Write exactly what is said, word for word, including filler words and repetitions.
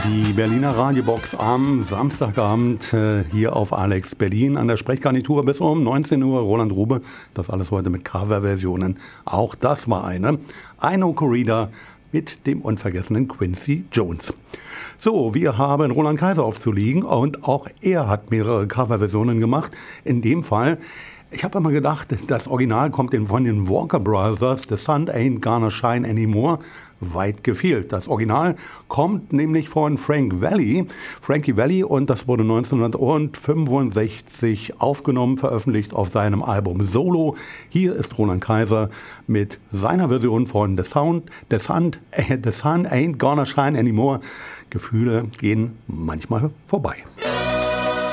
Die Berliner Radiobox am Samstagabend äh, hier auf Alex Berlin an der Sprechgarnitur bis um neunzehn Uhr. Roland Rube, das alles heute mit Coverversionen. Auch das war eine. Eine Corrida mit dem unvergessenen Quincy Jones. So, wir haben Roland Kaiser aufzuliegen und auch er hat mehrere Coverversionen gemacht. In dem Fall, ich habe immer gedacht, das Original kommt von den Walker Brothers, The Sun Ain't Gonna Shine Anymore. Weit gefehlt. Das Original kommt nämlich von Frank Valli, Frankie Valli, und das wurde neunzehnhundertfünfundsechzig aufgenommen, veröffentlicht auf seinem Album Solo. Hier ist Roland Kaiser mit seiner Version von The Sound, The Sun, äh, The Sun Ain't Gonna Shine Anymore. Gefühle gehen manchmal vorbei.